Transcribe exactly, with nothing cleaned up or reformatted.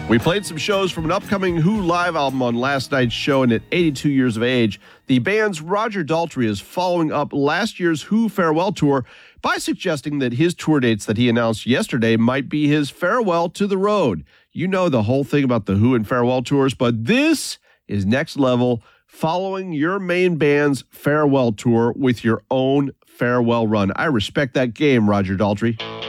We played some shows from an upcoming Who live album on last night's show, and at eighty-two years of age, the band's Roger Daltrey is following up last year's Who farewell tour by suggesting that his tour dates that he announced yesterday might be his farewell to the road. You know the whole thing about the Who and farewell tours, but this is next level, following your main band's farewell tour with your own farewell run. I respect that game, Roger Daltrey.